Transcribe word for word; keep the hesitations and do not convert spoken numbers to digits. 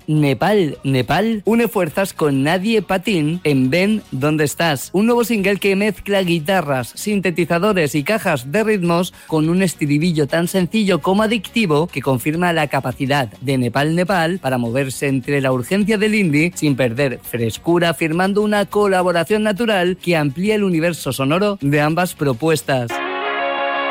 Nepal. Nepal une fuerzas con Nadie Patin en Ven Dónde Estás, un nuevo single que mezcla guitarras, sintetizadores y cajas de ritmos con un estribillo tan sencillo como adictivo que confirma la capacidad de Nepal Nepal para moverse entre la urgencia del indie sin perder frescura, firmando una colaboración natural que amplía el universo sonoro de ambas propuestas.